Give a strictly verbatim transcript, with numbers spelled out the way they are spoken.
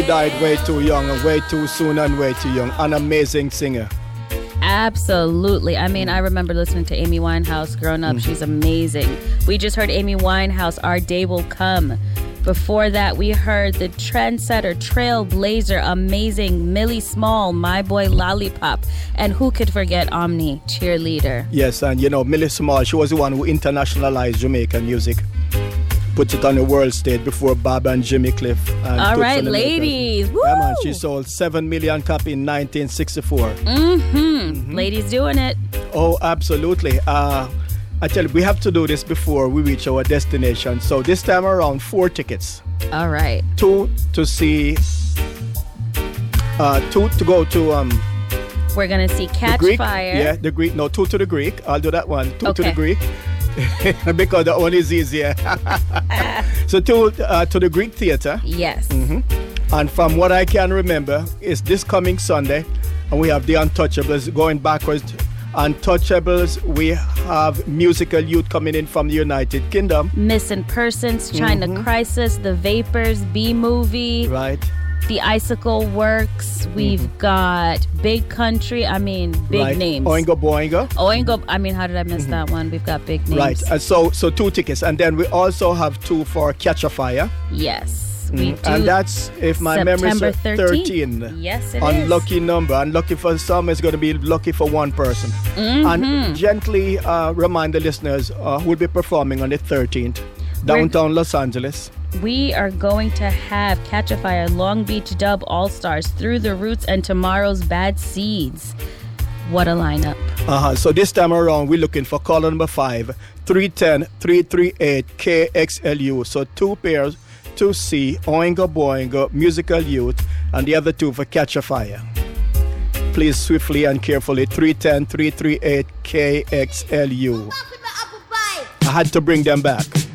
She died way too young, and way too soon, and way too young. An amazing singer. Absolutely. I mean, I remember listening to Amy Winehouse growing up. Mm. She's amazing. We just heard Amy Winehouse, Our Day Will Come. Before that, we heard the trendsetter, trailblazer, amazing Millie Small, My Boy Lollipop. And who could forget Omni, Cheerleader? Yes, and you know, Millie Small, she was the one who internationalized Jamaican music. Put it on the world stage before Bob and Jimmy Cliff. And all right, ladies. Woo! Yeah, man, she sold seven million copies in nineteen sixty-four. Mm-hmm. mm-hmm. Ladies doing it. Oh, absolutely. Uh, I tell you, we have to do this before we reach our destination. So this time around, four tickets. All right. Two to see, uh, two to go to... Um, We're going to see Catch Greek, Fire. Yeah, the Greek. No, two to the Greek. I'll do that one. Two okay. to the Greek. Because the one is easier. So two uh, to the Greek Theatre. Yes. Mm-hmm. And from what I can remember, it's this coming Sunday. And we have the Untouchables going backwards. Untouchables, we have Musical Youth coming in from the United Kingdom. Missing Persons, China mm-hmm. Crisis, The Vapors, B-Movie. Right. The Icicle Works. We've mm-hmm. got Big Country. I mean, big right. names. Oingo Boingo. Oingo. I mean, how did I miss mm-hmm. that one? We've got big names. Right. And so, so two tickets. And then we also have two for Catch a Fire. Yes. We mm. And that's, if my memory is thirteen. Yes, it Unlucky is. number. Unlucky for some, it's going to be lucky for one person. Mm-hmm. And gently uh, remind the listeners uh, who will be performing on the thirteenth, downtown We're, Los Angeles. We are going to have Catch a Fire, Long Beach Dub All-Stars, Through the Roots, and Tomorrow's Bad Seeds. What a lineup. Uh-huh. So this time around, we're looking for caller number five, three one zero, three three eight, K X L U. So two pairs to see Oingo Boingo, Musical Youth, and the other two for Catch a Fire. Please swiftly and carefully, three one zero, three three eight, K X L U. I had to bring them back.